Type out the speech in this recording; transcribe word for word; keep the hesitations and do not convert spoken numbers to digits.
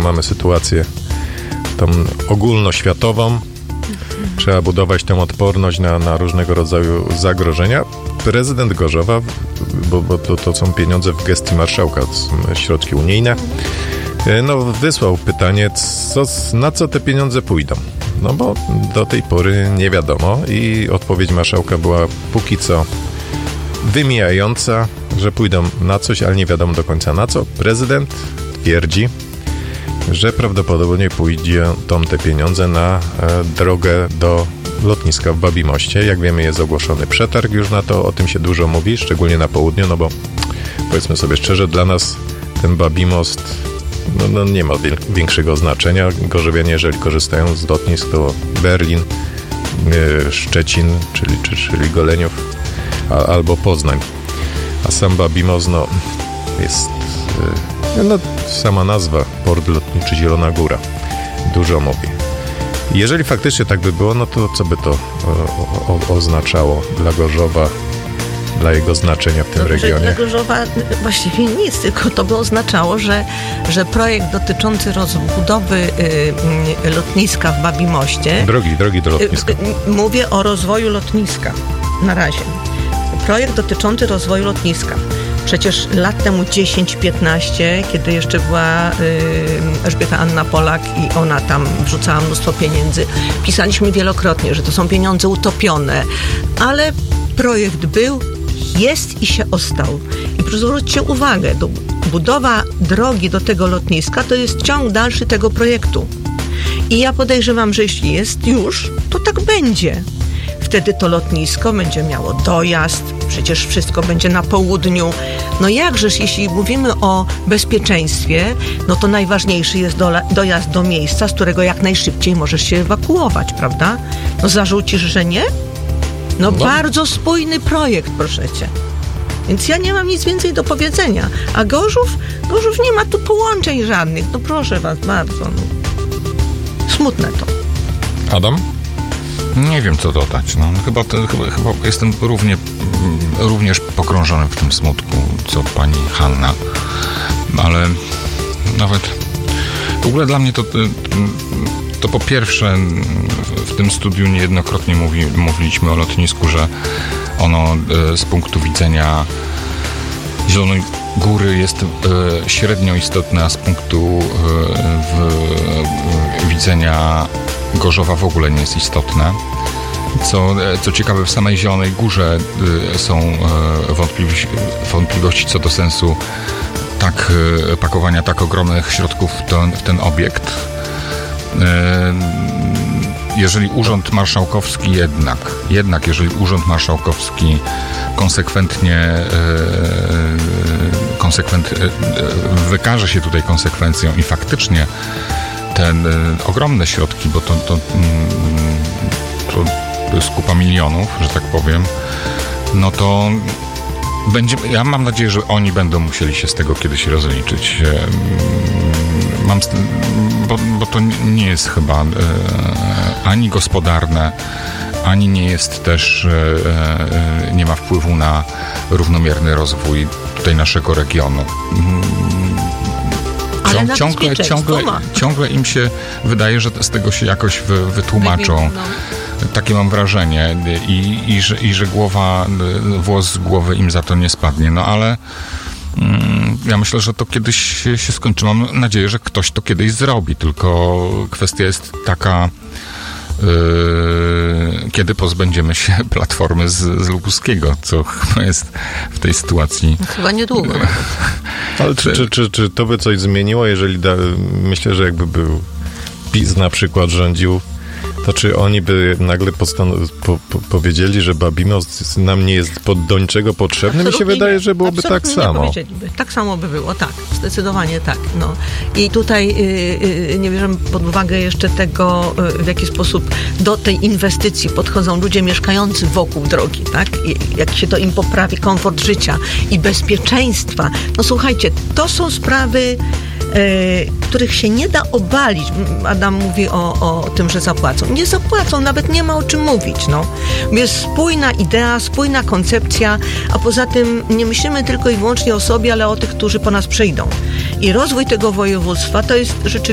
mamy sytuację tą ogólnoświatową. Trzeba budować tę odporność na, na różnego rodzaju zagrożenia. Prezydent Gorzowa, bo, bo to, to są pieniądze w gestii marszałka, to są środki unijne, no wysłał pytanie, co, na co te pieniądze pójdą. No bo do tej pory nie wiadomo i odpowiedź marszałka była póki co wymijająca, że pójdą na coś, ale nie wiadomo do końca na co. Prezydent twierdzi, że prawdopodobnie pójdą te pieniądze na e, drogę do lotniska w Babimoście. Jak wiemy, jest ogłoszony przetarg już na to, o tym się dużo mówi, szczególnie na południu, no bo powiedzmy sobie szczerze, dla nas ten Babimost no, no nie ma większego znaczenia. Gorzowianie, jeżeli korzystają z lotnisk, to Berlin, e, Szczecin, czyli, czy, czyli Goleniów, a, albo Poznań. A sam Babimost, no, jest... E, No, sama nazwa, port lotniczy Zielona Góra, dużo mówi. Jeżeli faktycznie tak by było, no to co by to o, o, oznaczało dla Gorzowa, dla jego znaczenia w tym no, regionie? Dla Gorzowa właściwie nic, tylko to by oznaczało, że, że projekt dotyczący rozbudowy y, lotniska w Babimoście... Drogi, drogi do lotniska. Y, y, mówię o rozwoju lotniska na razie. Projekt dotyczący rozwoju lotniska. Przecież lat temu dziesięć piętnaście, kiedy jeszcze była y, Elżbieta Anna Polak i ona tam wrzucała mnóstwo pieniędzy, pisaliśmy wielokrotnie, że to są pieniądze utopione, ale projekt był, jest i się ostał. I zwróćcie uwagę, do, budowa drogi do tego lotniska to jest ciąg dalszy tego projektu. I ja podejrzewam, że jeśli jest już, to tak będzie. Wtedy to lotnisko będzie miało dojazd, przecież wszystko będzie na południu. No jakżeż, jeśli mówimy o bezpieczeństwie, no to najważniejszy jest do, dojazd do miejsca, z którego jak najszybciej możesz się ewakuować, prawda? No zarzucisz, że nie? No, no. Bardzo spójny projekt, proszę cię. Więc ja nie mam nic więcej do powiedzenia. A Gorzów? Gorzów nie ma tu połączeń żadnych. No proszę was bardzo. No. Smutne to. Adam? Nie wiem, co dodać. No, chyba, to, chyba, chyba jestem równie, również pogrążony w tym smutku, co pani Hanna. Ale nawet w ogóle dla mnie to, to po pierwsze w tym studiu niejednokrotnie mówi, mówiliśmy o lotnisku, że ono z punktu widzenia Zielonej Góry jest średnio istotne, a z punktu w, widzenia Gorzowa w ogóle nie jest istotne. Co, co ciekawe, w samej Zielonej Górze y, są y, wątpliwości, wątpliwości co do sensu tak, y, pakowania tak ogromnych środków w ten, w ten obiekt. Y, jeżeli Urząd Marszałkowski jednak, jednak jeżeli Urząd Marszałkowski konsekwentnie y, konsekwent, y, wykaże się tutaj konsekwencją i faktycznie te y, ogromne środki, bo to, to, y, to to jest kupa milionów, że tak powiem, no to będzie, ja mam nadzieję, że oni będą musieli się z tego kiedyś rozliczyć. Mam, bo, bo to nie jest chyba e, ani gospodarne, ani nie jest też, e, nie ma wpływu na równomierny rozwój tutaj naszego regionu. Ciąg, ciągle, ciągle, ciągle im się wydaje, że z tego się jakoś wy, wytłumaczą. Takie mam wrażenie i, i, że, i że głowa, włos z głowy im za to nie spadnie. No ale mm, ja myślę, że to kiedyś się, się skończy. Mam nadzieję, że ktoś to kiedyś zrobi, tylko kwestia jest taka, yy, kiedy pozbędziemy się Platformy z, z Lubuskiego, co chyba jest w tej sytuacji... Chyba niedługo. Ale czy, czy, czy, czy to by coś zmieniło, jeżeli da, myślę, że jakby był PiS na przykład rządził, to czy oni by nagle postan- po, po, powiedzieli, że Babimost nam nie jest pod, do niczego potrzebny? Absolutnie mi się wydaje, nie. że byłoby tak samo. Nie powiedzieliby. Tak samo by było, tak. Zdecydowanie tak. No. I tutaj yy, yy, nie bierzemy pod uwagę jeszcze tego, yy, w jaki sposób do tej inwestycji podchodzą ludzie mieszkający wokół drogi, tak? I, jak się to im poprawi komfort życia i bezpieczeństwa. No słuchajcie, to są sprawy, Yy, których się nie da obalić. Adam mówi o, o tym, że zapłacą. Nie zapłacą, nawet nie ma o czym mówić. No. Jest spójna idea, spójna koncepcja, a poza tym nie myślimy tylko i wyłącznie o sobie, ale o tych, którzy po nas przyjdą. I rozwój tego województwa to jest rzeczywiście